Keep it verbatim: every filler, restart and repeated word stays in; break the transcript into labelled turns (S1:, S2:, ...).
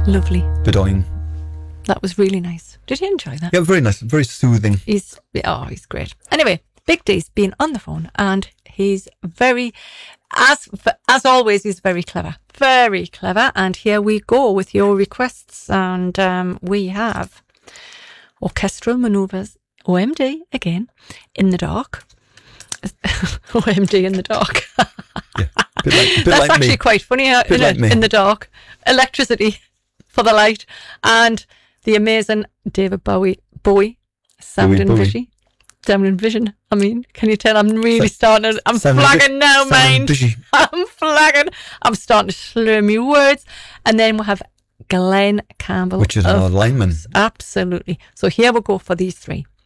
S1: Lovely.
S2: Bedoin.
S1: That was really nice. Did you enjoy that?
S2: Yeah, very nice. Very soothing.
S1: He's, oh, he's great. Anyway, Big D's been on the phone and he's very, as as always, he's very clever. Very clever. And here we go with your requests. And um, we have Orchestral Manoeuvres, O M D, again, In the Dark. O M D in the Dark.
S2: Yeah, a bit like, a bit
S1: That's
S2: like
S1: actually
S2: me.
S1: quite funny, uh,
S2: Bit
S1: in,
S2: like
S1: it,
S2: me.
S1: in the Dark. Electricity for the light. And the amazing David Bowie, Bowie, Sound
S2: Bowie,
S1: and
S2: Bowie.
S1: Vision. Sound and Vision. I mean, can you tell I'm really
S2: So-
S1: starting to, I'm
S2: Sound and
S1: flagging
S2: Vi-
S1: now,
S2: Sound and
S1: mind.
S2: Vision.
S1: I'm flagging. I'm starting to slur me words. And then we'll have Glenn Campbell.
S2: Which is
S1: of
S2: another lineman.
S1: Absolutely. So here we go for these three.